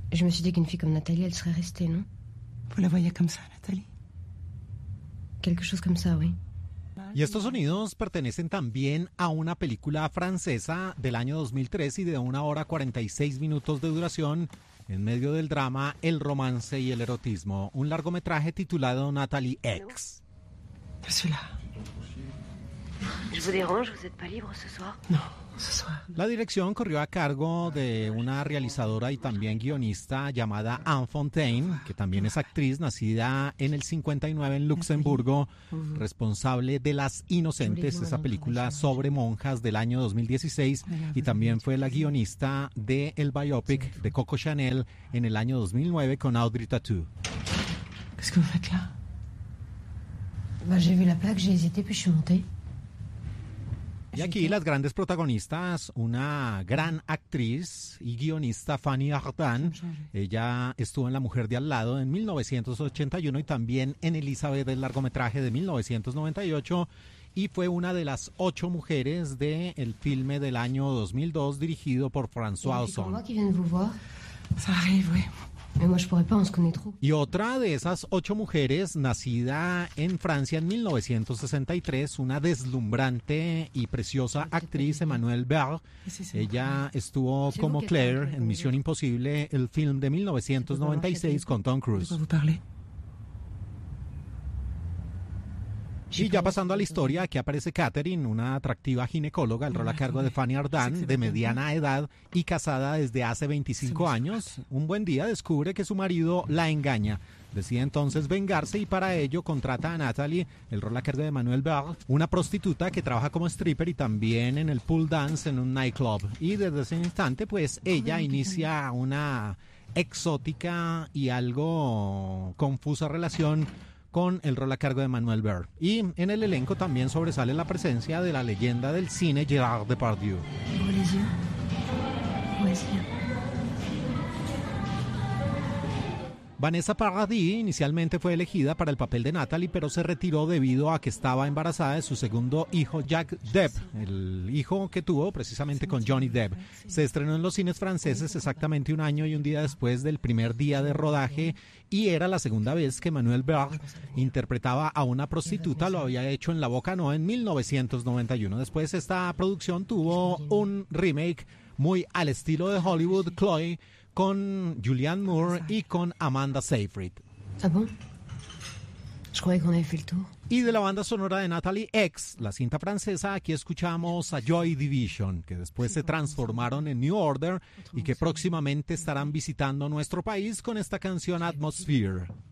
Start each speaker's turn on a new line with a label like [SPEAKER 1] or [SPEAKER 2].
[SPEAKER 1] Je me suis dit qu'une fille comme Nathalie, elle serait restée, non?
[SPEAKER 2] Vous la voyez comme ça, Nathalie?
[SPEAKER 1] Quelque chose comme ça, oui.
[SPEAKER 3] Y estos sonidos pertenecen también a una película francesa del año 2003 y de 1 hora 46 minutos de duración, en medio del drama, el romance y el erotismo. Un largometraje titulado Nathalie X.
[SPEAKER 2] Je suis là.
[SPEAKER 4] Je vous dérange, vous n'êtes pas libre ce soir?
[SPEAKER 2] Non, ce soir.
[SPEAKER 3] La dirección corrió a cargo de una realizadora y también guionista llamada Anne Fontaine, que también es actriz, nacida en el 59 en Luxemburgo, responsable de Las Inocentes, esa película sobre monjas del año 2016, y también fue la guionista de el biopic de Coco Chanel en el año 2009 con Audrey Tautou.
[SPEAKER 2] Qu'est-ce que vous faites là?
[SPEAKER 1] Bah, j'ai vu la plaque, j'ai hésité, puis je suis montée.
[SPEAKER 3] Y aquí las grandes protagonistas, una gran actriz y guionista, Fanny Ardant. Ella estuvo en La mujer de al lado en 1981 y también en Elizabeth, el largometraje de 1998, y fue una de las 8 mujeres del filme del año 2002 dirigido por François Ozon.
[SPEAKER 2] Ça arrive, oui.
[SPEAKER 1] Mais moi, je pourrais pas, on se connaît trop.
[SPEAKER 3] Y otra de esas 8 mujeres, nacida en Francia en 1963, una deslumbrante y preciosa actriz, Emmanuelle Berg. Ella estuvo como Claire en Misión Imposible, el film de 1996 con Tom Cruise.
[SPEAKER 2] Vous parlez?
[SPEAKER 3] Y ya pasando a la historia, aquí aparece Catherine, una atractiva ginecóloga, el rol a cargo de Fanny Ardant, de mediana edad y casada desde hace 25 años. Un buen día descubre que su marido la engaña. Decide entonces vengarse y para ello contrata a Nathalie, el rol a cargo de Emmanuelle Berg, una prostituta que trabaja como stripper y también en el pool dance en un nightclub. Y desde ese instante, pues ella inicia una exótica y algo confusa relación con el rol a cargo de Emmanuelle Berg. Y en el elenco también sobresale la presencia de la leyenda del cine Gérard Depardieu.
[SPEAKER 1] Ouvre les yeux. Vas-y.
[SPEAKER 3] Vanessa Paradis inicialmente fue elegida para el papel de Nathalie, pero se retiró debido a que estaba embarazada de su segundo hijo, Jack Depp, el hijo que tuvo precisamente con Johnny Depp. Se estrenó en los cines franceses exactamente 1 año y 1 día después del primer día de rodaje y era la segunda vez que Emmanuelle Berg interpretaba a una prostituta. Lo había hecho en La Boca No en 1991. Después esta producción tuvo un remake muy al estilo de Hollywood, Chloe, con Julianne Moore y con Amanda Seyfried.
[SPEAKER 1] Ah bon? Je croyais qu'on avait fait le tour.
[SPEAKER 3] Y de la banda sonora de Nathalie X, la cinta francesa, aquí escuchamos a Joy Division, que después se transformaron en New Order y que próximamente estarán visitando nuestro país con esta canción Atmosphere.